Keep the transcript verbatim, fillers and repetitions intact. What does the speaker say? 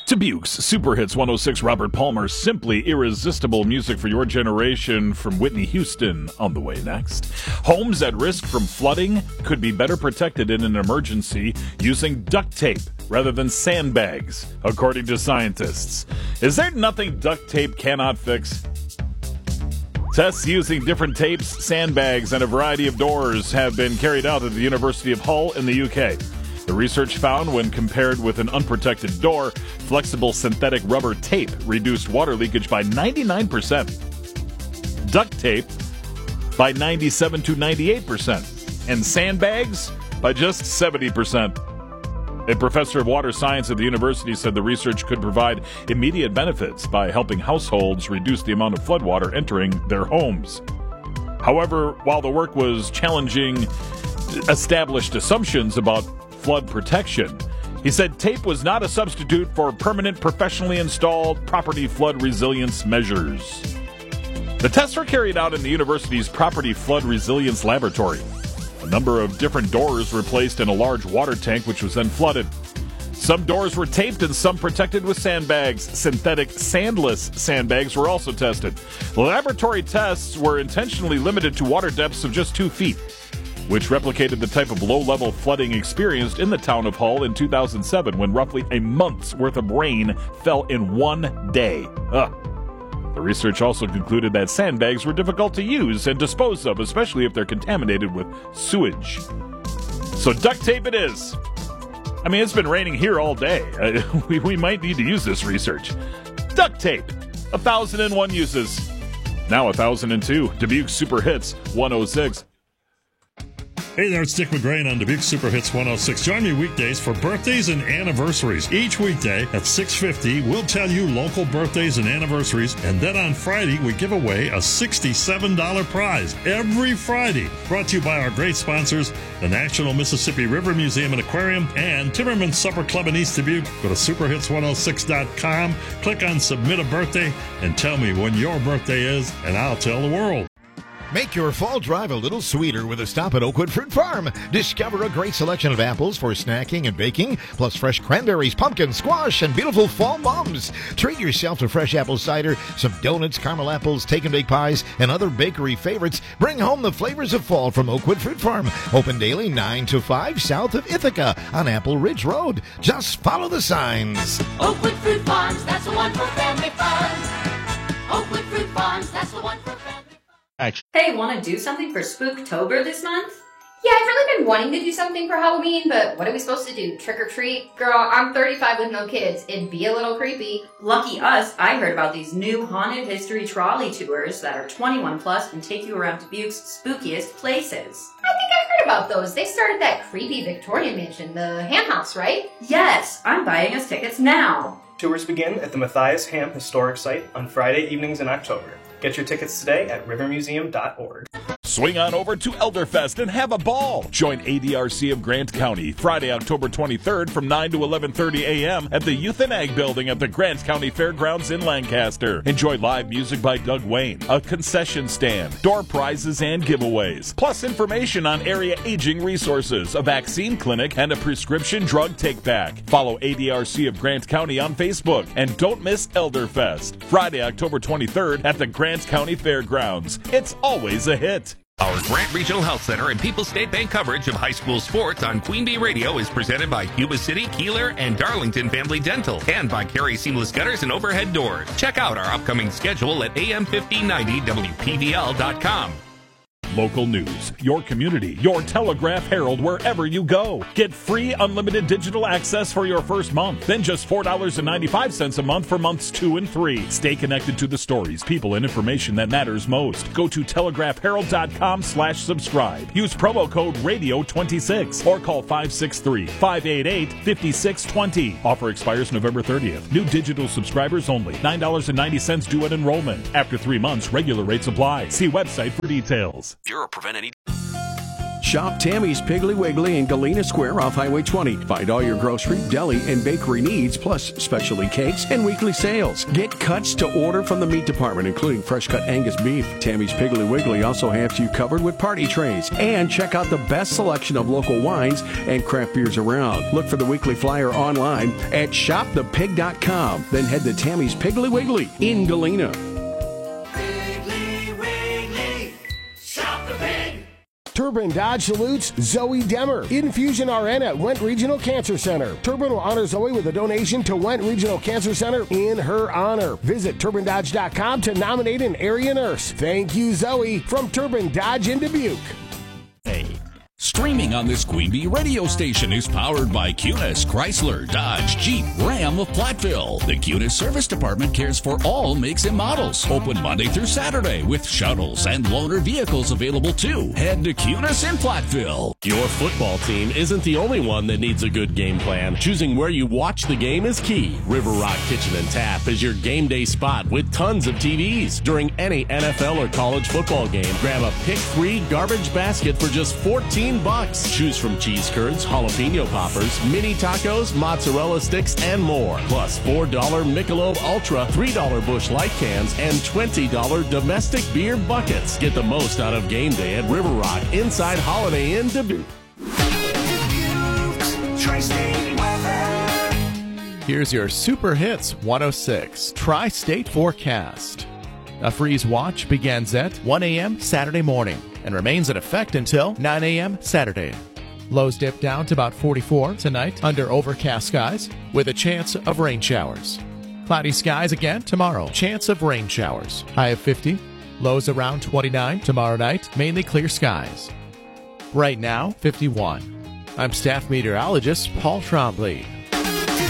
Dubuque's Super Hits one oh six, Robert Palmer, simply irresistible music for your generation from Whitney Houston on the way next. Homes at risk from flooding could be better protected in an emergency using duct tape rather than sandbags, according to scientists. Is there nothing duct tape cannot fix? Tests using different tapes, sandbags, and a variety of doors have been carried out at the University of Hull in the U K. The research found when compared with an unprotected door, flexible synthetic rubber tape reduced water leakage by ninety-nine percent, duct tape by ninety-seven to ninety-eight percent, and sandbags by just seventy percent. A professor of water science at the university said the research could provide immediate benefits by helping households reduce the amount of floodwater entering their homes. However, while the work was challenging established assumptions about flood protection, he said tape was not a substitute for permanent, professionally installed property flood resilience measures. The tests were carried out in the university's Property Flood Resilience Laboratory. A number of different doors were placed in a large water tank, which was then flooded. Some doors were taped and some protected with sandbags. Synthetic sandless sandbags were also tested. The laboratory tests were intentionally limited to water depths of just two feet. Which replicated the type of low-level flooding experienced in the town of Hull in two thousand seven when roughly a month's worth of rain fell in one day. Ugh. The research also concluded that sandbags were difficult to use and dispose of, especially if they're contaminated with sewage. So duct tape it is. I mean, it's been raining here all day. Uh, we, we might need to use this research. Duct tape. A thousand and one uses. Now a thousand and two. Dubuque Super Hits one oh six. Hey there, it's Dick McGrain on Dubuque Super Hits one oh six. Join me weekdays for birthdays and anniversaries. Each weekday at six fifty, we'll tell you local birthdays and anniversaries, and then on Friday, we give away a sixty-seven dollars prize every Friday. Brought to you by our great sponsors, the National Mississippi River Museum and Aquarium and Timmerman Supper Club in East Dubuque. Go to super hits one oh six dot com, click on Submit a Birthday, and tell me when your birthday is, and I'll tell the world. Make your fall drive a little sweeter with a stop at Oakwood Fruit Farm. Discover a great selection of apples for snacking and baking, plus fresh cranberries, pumpkin, squash, and beautiful fall mums. Treat yourself to fresh apple cider, some donuts, caramel apples, take-and-bake pies, and other bakery favorites. Bring home the flavors of fall from Oakwood Fruit Farm. Open daily nine to five south of Ithaca on Apple Ridge Road. Just follow the signs. Oakwood Fruit Farms, that's the one for family fun. Oakwood Fruit Farms, that's the one for family fun. Hey, want to do something for Spooktober this month? Yeah, I've really been wanting to do something for Halloween, but what are we supposed to do? Trick or treat? Girl, I'm thirty-five with no kids. It'd be a little creepy. Lucky us, I heard about these new haunted history trolley tours that are twenty-one plus and take you around Dubuque's spookiest places. I think I heard about those. They started that creepy Victorian mansion, the Ham House, right? Yes, I'm buying us tickets now. Tours begin at the Matthias Ham Historic Site on Friday evenings in October. Get your tickets today at river museum dot org. Swing on over to Elderfest and have a ball. Join A D R C of Grant County Friday, October twenty-third from nine to eleven thirty a.m. at the Youth and Ag Building at the Grant County Fairgrounds in Lancaster. Enjoy live music by Doug Wayne, a concession stand, door prizes and giveaways, plus information on area aging resources, a vaccine clinic, and a prescription drug take-back. Follow A D R C of Grant County on Facebook, and don't miss Elderfest, Friday, October twenty-third at the Grant County Fairgrounds. It's always a hit. Our Grant Regional Health Center and People's State Bank coverage of high school sports on Queen Bee Radio is presented by Yuba City, Keeler, and Darlington Family Dental, and by Carey Seamless Gutters and Overhead Doors. Check out our upcoming schedule at A M fifteen ninety W P V L dot com. Local news, your community, your Telegraph Herald, wherever you go. Get free unlimited digital access for your first month. Then just four dollars and ninety-five cents a month for months two and three. Stay connected to the stories, people, and information that matters most. Go to telegraph herald dot com slash subscribe. Use promo code radio twenty-six or call five six three, five eight eight, five six two zero. Offer expires November thirtieth. New digital subscribers only. nine dollars and ninety cents due at enrollment. After three months, regular rates apply. See website for details. Cure or prevent any. Shop Tammy's Piggly Wiggly in Galena Square off Highway twenty. Find all your grocery, deli, and bakery needs, plus specialty cakes and weekly sales. Get cuts to order from the meat department, including fresh-cut Angus beef. Tammy's Piggly Wiggly also has you covered with party trays. And check out the best selection of local wines and craft beers around. Look for the weekly flyer online at shop the pig dot com. Then head to Tammy's Piggly Wiggly in Galena. Wiggly, Wiggly, shop the pig. Turbin Dodge salutes Zoe Demmer, Infusion R N at Went Regional Cancer Center. Turbin will honor Zoe with a donation to Went Regional Cancer Center in her honor. Visit turbin dodge dot com to nominate an area nurse. Thank you, Zoe, from Turbin Dodge in Dubuque. Hey. Streaming on this Queen Bee radio station is powered by Cunis, Chrysler, Dodge, Jeep, Ram of Platteville. The Cunis Service Department cares for all makes and models. Open Monday through Saturday with shuttles and loaner vehicles available too. Head to Cunis in Platteville. Your football team isn't the only one that needs a good game plan. Choosing where you watch the game is key. River Rock Kitchen and Tap is your game day spot with tons of T Vs. During any N F L or college football game, grab a pick three garbage basket for just fourteen bucks. Choose from cheese curds, jalapeno poppers, mini tacos, mozzarella sticks, and more. Plus four dollar Michelob Ultra, three dollar Busch Light cans, and twenty dollar domestic beer buckets. Get the most out of game day at River Rock inside Holiday Inn Dubuque. Here's your Super Hits one oh six Tri-State forecast. A freeze watch begins at one a.m. Saturday morning and remains in effect until nine a.m. Saturday. Lows dip down to about forty-four tonight under overcast skies with a chance of rain showers. Cloudy skies again tomorrow, chance of rain showers. High of fifty, lows around twenty-nine tomorrow night, mainly clear skies. Right now, fifty-one. I'm staff meteorologist Paul Trombley.